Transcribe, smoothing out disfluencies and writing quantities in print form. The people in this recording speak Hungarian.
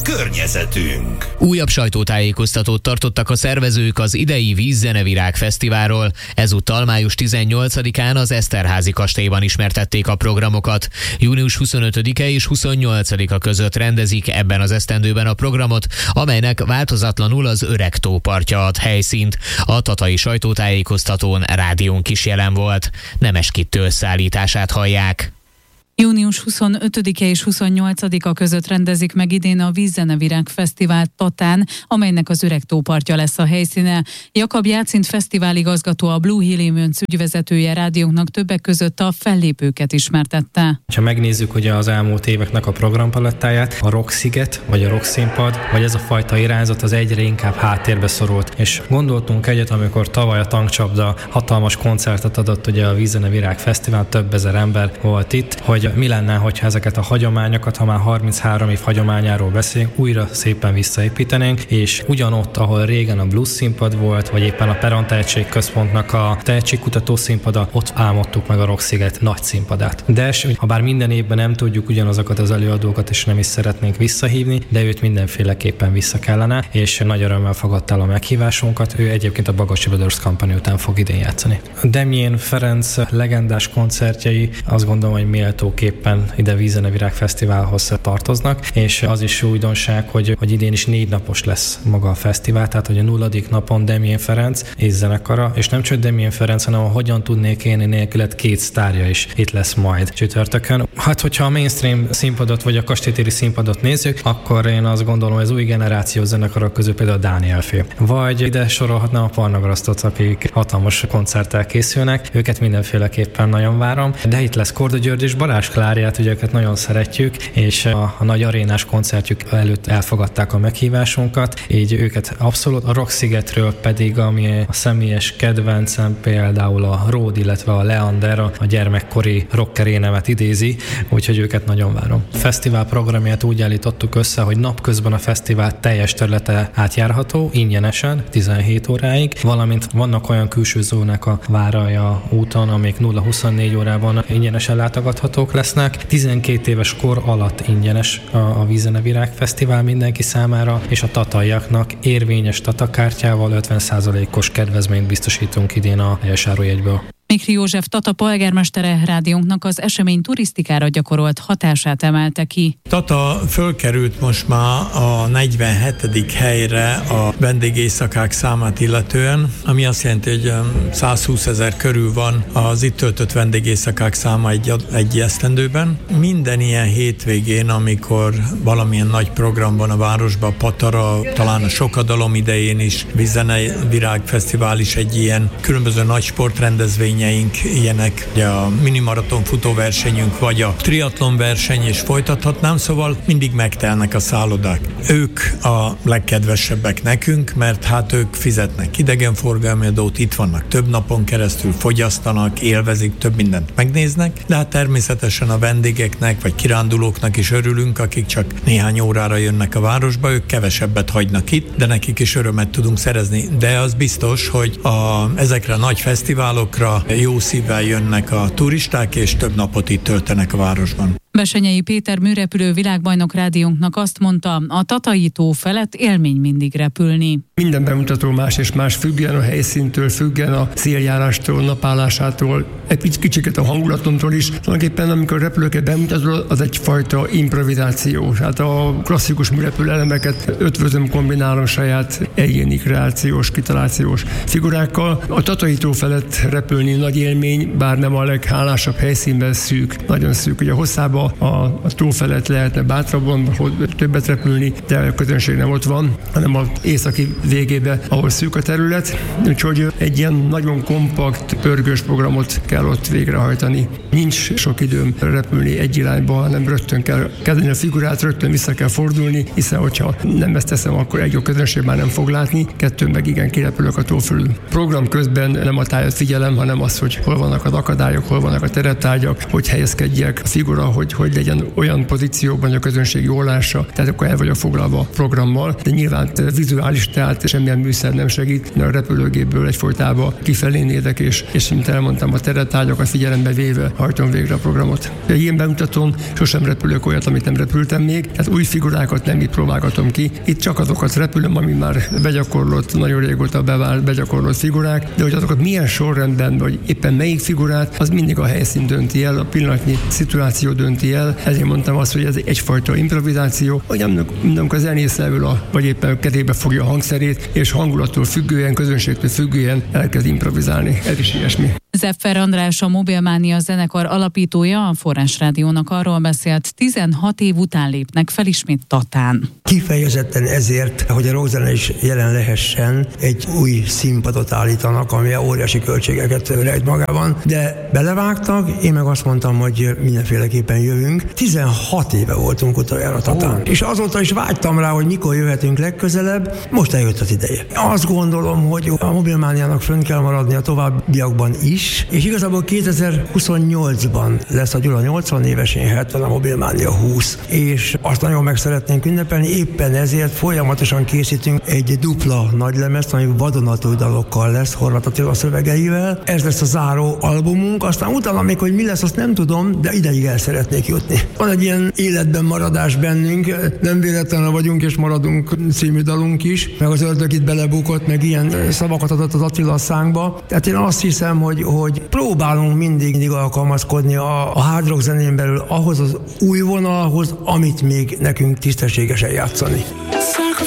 környezetünk. Újabb sajtótájékoztatót tartottak a szervezők az idei Vízzenevirág Fesztiválról. Ezúttal május 18-án az Eszterházy kastélyban ismertették a programokat. Június 25-e és 28-a között rendezik ebben az esztendőben a programot, amelynek változatlanul az Öreg tó partja ad helyszínt. A tatai sajtótájékoztatón rádiónk is jelen volt. Nemes Kittő összeállítását hallják. Június 25-e és 28-a között rendezik meg idén a Vízzenevirág Fesztivált Tatán, amelynek az Öreg tó partja lesz a helyszíne. Jakab Jácint fesztiváligazgató, a Blue Hill Events ügyvezetője rádiónknak többek között a fellépőket ismertette. Ha megnézzük ugye az elmúlt éveknek a programpalettáját, a Rocksziget, vagy a Rockszínpad, vagy ez a fajta irányzat az egyre inkább háttérbe szorult. És gondoltunk egyet, amikor tavaly a Tankcsapda hatalmas koncertet adott ugye a Vízzenevirág Fesztivál, több ezer ember volt itt, hogy mi lenne, hogyha ezeket a hagyományokat, ha már 33 év hagyományáról beszélünk, újra szépen visszaépítenénk, és ugyanott, ahol régen a blues színpad volt, vagy éppen a Perron Tehetségközpontnak a tehetségkutató színpada, ott álmodtuk meg a Rocksziget nagy színpadát. De ha bár minden évben nem tudjuk ugyanazokat az előadókat, és nem is szeretnénk visszahívni, de őt mindenféleképpen vissza kellene, és nagy örömmel fogadta el a meghívásunkat. Ő egyébként a Bagasi Brothers Company után fog idén játszani. Demjén Ferenc legendás koncertjei, azt gondolom, hogy méltóképpen ide Vízzenevirág Fesztiválhoz tartoznak, és az is újdonság, hogy idén is 4 napos lesz maga a fesztivál, tehát hogy a 0. napon Demjén Ferenc és zenekara, és nem csak Demjén Ferenc, hanem a Hogyan tudnék élni nélkület 2 sztárja is itt lesz majd csütörtökön. Hát, hogyha a mainstream színpadot vagy a kastélytéri színpadot nézzük, akkor én azt gondolom, hogy az új generáció zenekarok közül például a Dániel fél. Vagy ide sorolhatnám a Parnagrasztot, akik hatalmas koncerttel készülnek, őket mindenféleképpen nagyon várom, de itt lesz Korda György és Balázs Kláriát, ugye őket nagyon szeretjük, és a nagy arénás koncertjük előtt elfogadták a meghívásunkat, így őket abszolút. A Rockszigetről pedig, ami a személyes kedvencem, például a Ród, illetve a Leander, a gyermekkori rockeré nevet idézi, úgyhogy őket nagyon várom. A fesztivál programját úgy állítottuk össze, hogy napközben a fesztivál teljes területe átjárható, ingyenesen, 17 óráig, valamint vannak olyan külső zónák a Váralja úton, amik 0-24 órában ingyenesen látogathatók lesznek. 12 éves kor alatt ingyenes a Vízzenevirág Fesztivál mindenki számára, és a tataiaknak érvényes tatakártyával 50%-os kedvezményt biztosítunk idén a helyesárujegyből. Mikri József Tata polgármestere rádiónknak az esemény turisztikára gyakorolt hatását emelte ki. Tata fölkerült most már a 47. helyre a vendégéjszakák számát illetően, ami azt jelenti, hogy 120 000 körül van az itt töltött vendégéjszakák száma egy esztendőben. Minden ilyen hétvégén, amikor valamilyen nagy program van a városban, Patara, talán a Sokadalom idején is, Vízzenevirág Fesztivál is egy ilyen, különböző nagy sportrendezvény ilyenek, ugye a minimaraton futóversenyünk, vagy a triatlon verseny, és folytathatnám, szóval mindig megtelnek a szállodák. Ők a legkedvesebbek nekünk, mert hát ők fizetnek idegenforgalmi adót, itt vannak több napon keresztül, fogyasztanak, élvezik, több mindent megnéznek, de hát természetesen a vendégeknek, vagy kirándulóknak is örülünk, akik csak néhány órára jönnek a városba, ők kevesebbet hagynak itt, de nekik is örömet tudunk szerezni. De az biztos, hogy ezekre a nagy fesztiválokra jó szívvel jönnek a turisták, és több napot itt töltenek a városban. Besenyei Péter műrepülő világbajnok rádiónknak azt mondta, a Tatai tó felett élmény mindig repülni. Minden bemutató más és más, függően a helyszíntől, függően a széljárástól, napállásától, egy kicsiket a hangulatomtól is. Tulajdonképpen amikor repülőket bemutatol, az egyfajta improvizáció. Hát a klasszikus műrepülő elemeket ötvözöm, kombinálom saját egyéni kreációs, kitalációs figurákkal. A Tatai tó felett repülni nagy élmény, bár nem a leghálásabb helyszínben szűk, nagyon szűk. Ugye hosszában a tó felett lehetne bátrabban többet repülni, de a közönség nem ott van, hanem az északi végébe, ahol szűk a terület. Úgyhogy egy ilyen nagyon kompakt, pörgős programot kell ott végrehajtani. Nincs sok időm repülni egy irányba, hanem rögtön kell kezdeni a figurát, rögtön vissza kell fordulni, hiszen hogyha nem ezt teszem, akkor egy közönség már nem fog fog látni, 2 meg igen kirepülök a tó fölül. Program közben nem a tájat figyelem, hanem az, hogy hol vannak az akadályok, hol vannak a terettárgyak, hogy helyezkedjek a figura, hogy legyen olyan pozícióban, hogy a közönség jól lássa, tehát akkor el vagyok foglalva a programmal, de nyilván vizuális, tehát semmilyen műszer nem segít, a repülőgépből egyfolytában kifelé nézek, és mint elmondtam, a terettárgyakat figyelembe véve hajtom végre a programot. De ilyen bemutatón sosem repülök olyat, amit nem repültem még, tehát új figurákat nem itt próbálgatom ki. Itt csak azokat repülöm, ami már begyakorlott, nagyon régóta bevált, begyakorlott figurák, de hogy azokat milyen sorrendben, vagy éppen melyik figurát, az mindig a helyszín dönti el, a pillanatnyi szituáció dönti el. Ezért mondtam azt, hogy ez egyfajta improvizáció, hogy amikor a zenész leül, vagy éppen kezébe fogja a hangszerét, és hangulattól függően, közönségtől függően elkezd improvizálni. Ez is ilyesmi. Zeffer András, a Mobilmánia zenekar alapítója, a Forrásrádiónak arról beszélt, 16 év után lépnek fel ismét Tatán. Kifejezetten ezért, hogy a rockzene is jelen lehessen, egy új színpadot állítanak, ami óriási költségeket rejt magában, de belevágtak, én meg azt mondtam, hogy mindenféleképpen jövünk. 16 éve voltunk utoljára Tatán. És azóta is vágytam rá, hogy mikor jöhetünk legközelebb, most eljött az ideje. Azt gondolom, hogy a Mobilmániának fönn kell maradni a továbbiakban is, és igazából 2028-ban lesz a Gyula 80 éves, én 70, a Mobilmánia 20, és azt nagyon meg szeretnénk ünnepelni, éppen ezért folyamatosan készítünk egy dupla nagylemezt, ami vadonatúj dalokkal lesz, Horváth Attila szövegeivel. Ez lesz a záró albumunk, aztán utána még, hogy mi lesz, azt nem tudom, de ideig el szeretnék jutni. Van egy ilyen életben maradás bennünk, nem véletlenül vagyunk és maradunk című dalunk is, meg az ördög itt belebukott, meg ilyen szavakat adott az Attila a szánkba. Tehát én azt hiszem, hogy próbálunk mindig alkalmazkodni a hard rock zenén belül ahhoz az új vonalhoz, amit még nekünk tisztességesen játszani.